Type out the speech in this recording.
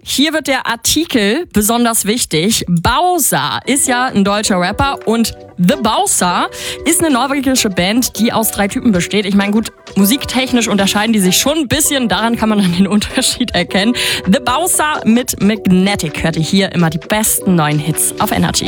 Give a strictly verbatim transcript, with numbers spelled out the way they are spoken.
Hier wird der Artikel besonders wichtig. Bowser ist ja ein deutscher Rapper und The Bowser ist eine norwegische Band, die aus drei Typen besteht. Ich meine, gut, musiktechnisch unterscheiden die sich schon ein bisschen. Daran kann man dann den Unterschied erkennen. The Bowser mit Magnetic hört ihr hier immer die besten neuen Hits auf Energy.